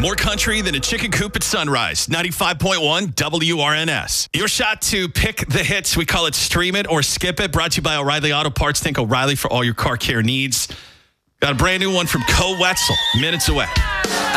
More country than a chicken coop at sunrise. 95.1 WRNS. Your shot to pick the hits. We call it Stream It or Skip It. Brought to you by O'Reilly Auto Parts. Think O'Reilly for all your car care needs. Got a brand new one from Co Wetzel. Minutes away.